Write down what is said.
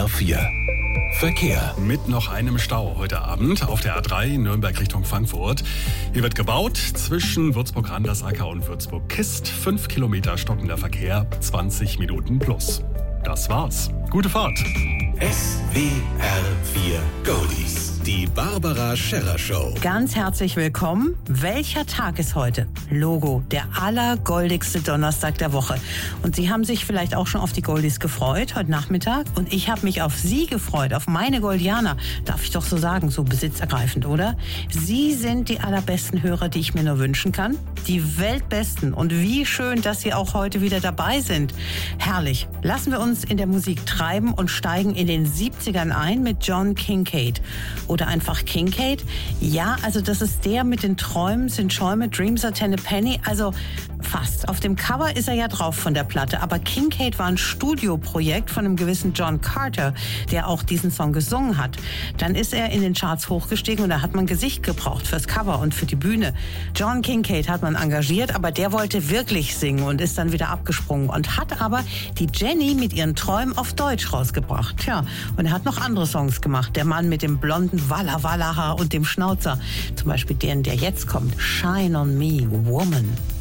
HR4. Verkehr. Mit noch einem Stau heute Abend auf der A3 Nürnberg Richtung Frankfurt. Hier wird gebaut zwischen Würzburg-Randersacker und Würzburg-Kist. 5 Kilometer stockender Verkehr, 20 Minuten plus. Das war's. Gute Fahrt. SWR4 Goldies. Die Barbara Scherrer Show. Ganz herzlich willkommen. Welcher Tag ist heute? Logo, der allergoldigste Donnerstag der Woche. Und Sie haben sich vielleicht auch schon auf die Goldies gefreut heute Nachmittag. Und ich habe mich auf Sie gefreut, auf meine Goldianer. Darf ich doch so sagen, so besitzergreifend, oder? Sie sind die allerbesten Hörer, die ich mir nur wünschen kann. Die Weltbesten. Und wie schön, dass Sie auch heute wieder dabei sind. Herrlich. Lassen wir uns in der Musik treiben und steigen in den 70ern ein mit John Kincade. Oder einfach Kincade. Ja, also das ist der mit den Träumen sind Schäume, Dreams are 10 a penny. Also fast. Auf dem Cover ist er ja drauf von der Platte. Aber Kincade war ein Studioprojekt von einem gewissen John Carter, der auch diesen Song gesungen hat. Dann ist er in den Charts hochgestiegen und da hat man Gesicht gebraucht fürs Cover und für die Bühne. John Kincade hat man engagiert, aber der wollte wirklich singen und ist dann wieder abgesprungen und hat aber die Jenny mit ihren Träumen auf Deutsch rausgebracht. Tja, und er hat noch andere Songs gemacht. Der Mann mit dem blonden Walla Walla Haar und dem Schnauzer. Zum Beispiel den, der jetzt kommt. Shine on me, woman.